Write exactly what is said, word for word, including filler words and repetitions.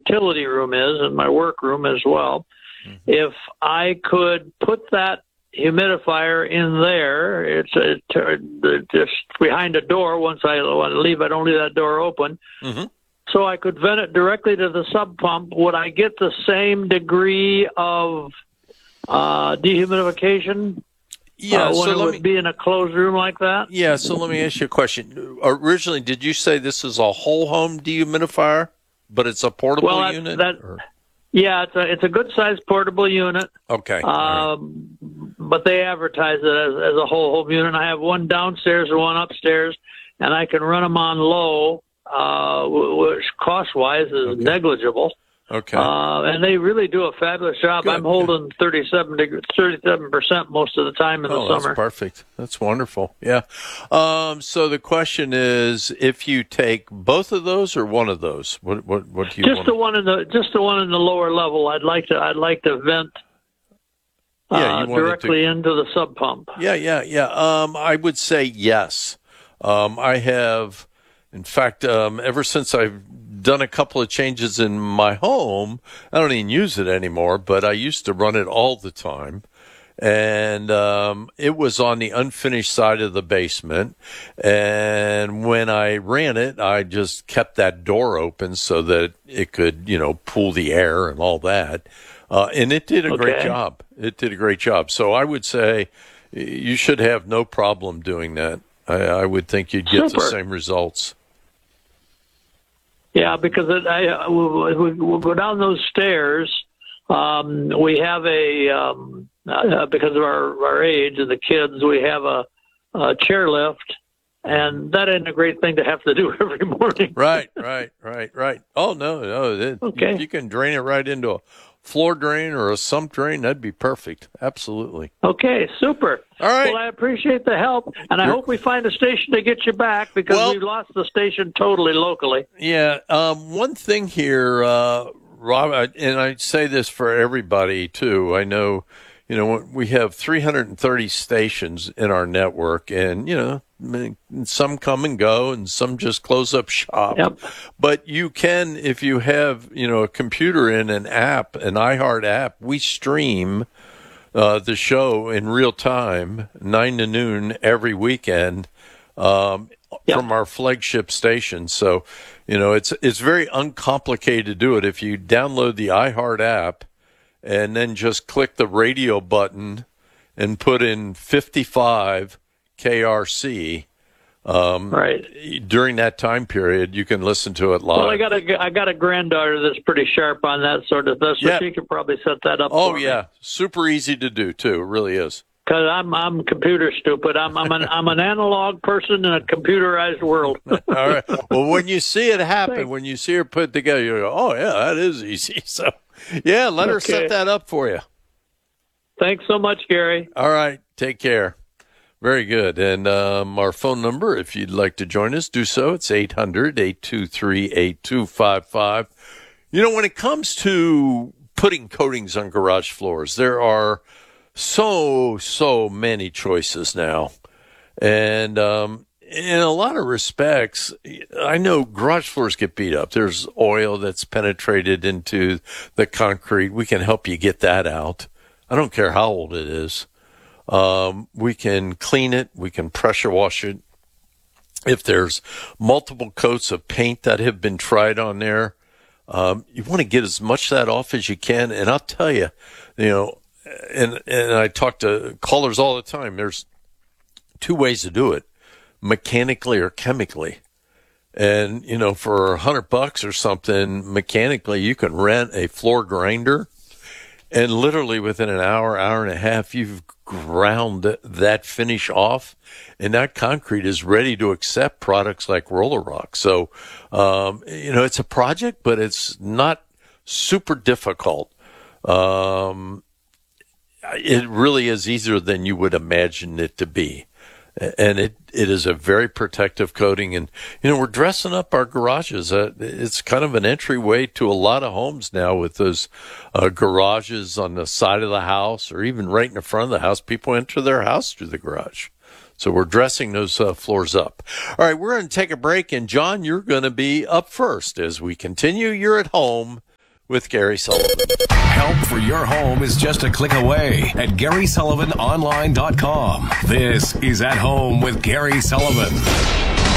utility room is and my workroom as well, mm-hmm. if I could put that humidifier in there, it's, it's just behind a door. Once I want to leave, I don't leave that door open. Mm-hmm. So I could vent it directly to the sub pump. Would I get the same degree of uh, dehumidification? Yeah, uh, when so it let would me, be in a closed room like that? Yeah, so let me ask you a question. Originally, did you say this is a whole home dehumidifier, but it's a portable well, that, unit? That, yeah, it's a it's a good sized portable unit. Okay. Um, right. But they advertise it as, as a whole home unit. I have one downstairs and one upstairs, and I can run them on low, uh, which cost wise is okay. negligible. Okay. Uh, and they really do a fabulous job. Good, I'm holding thirty-seven percent most of the time in oh, the summer. That's perfect. That's wonderful. Yeah. Um, so the question is, if you take both of those or one of those, what what what do you just want? the one in the just the one in the lower level. I'd like to I'd like to vent yeah, uh, directly to... into the sub pump. Yeah, yeah, yeah. Um, I would say yes. Um, I have, in fact, um, ever since I've done a couple of changes in my home. I don't even use it anymore, but I used to run it all the time. And um, it was on the unfinished side of the basement. And when I ran it, I just kept that door open so that it could, you know, pool the air and all that. Uh, and it did a okay. great job. It did a great job. So I would say you should have no problem doing that. I, I would think you'd get Super. the same results. Yeah, because it, I, we, we'll go down those stairs. Um, we have a, um, uh, because of our, our age and the kids, we have a, a chairlift, and that ain't a great thing to have to do every morning. Right, right, right, right. Oh, no, no. It, okay. You, you can drain it right into a floor drain or a sump drain. That'd be perfect. Absolutely. Okay, super. All right. Well, I appreciate the help, and I You're... hope we find a station to get you back because well, we've lost the station totally locally. Yeah. Um, one thing here, uh, Rob, and I say this for everybody, too. I know, you know, we have three hundred thirty stations in our network, and, you know, some come and go and some just close up shop. Yep. But you can, if you have, you know, a computer in an app, an iHeart app, we stream uh, the show in real time, nine to noon every weekend um, yep. from our flagship station. So, you know, it's it's very uncomplicated to do it. If you download the iHeart app and then just click the radio button and put in fifty-five K R C. Um, right. During that time period, you can listen to it live. Well, I got a I got a granddaughter that's pretty sharp on that sort of stuff, so yeah. she could probably set that up. Oh for yeah, me. Super easy to do too. It really is. Because I'm I'm computer stupid. I'm I'm an I'm an analog person in a computerized world. All right. Well, when you see it happen, Thanks. when you see her put together, you go, "Oh yeah, that is easy." So, yeah, let her okay. set that up for you. Thanks so much, Gary. All right. Take care. Very good. And um, our phone number, if you'd like to join us, do so. It's eight hundred, eight two three, eight two five five. You know, when it comes to putting coatings on garage floors, there are so, so many choices now. And um, in a lot of respects, I know garage floors get beat up. There's oil that's penetrated into the concrete. We can help you get that out. I don't care how old it is. Um, we can clean it. We can pressure wash it. If there's multiple coats of paint that have been tried on there, um, you want to get as much of that off as you can. And I'll tell you, you know, and, and I talk to callers all the time. There's two ways to do it, mechanically or chemically. And, you know, for a hundred bucks or something, mechanically, you can rent a floor grinder. And literally within an hour, hour and a half, you've ground that finish off, and that concrete is ready to accept products like Roller Rock. So, um, you know, it's a project, but it's not super difficult. Um, it really is easier than you would imagine it to be. And it, it is a very protective coating. And, you know, we're dressing up our garages. Uh, it's kind of an entryway to a lot of homes now with those uh, garages on the side of the house or even right in the front of the house. People enter their house through the garage. So we're dressing those uh, floors up. All right, we're going to take a break. And, John, you're going to be up first as we continue. You're at home. with Gary Sullivan. Help for your home is just a click away at Gary Sullivan Online dot com. This is At Home with Gary Sullivan.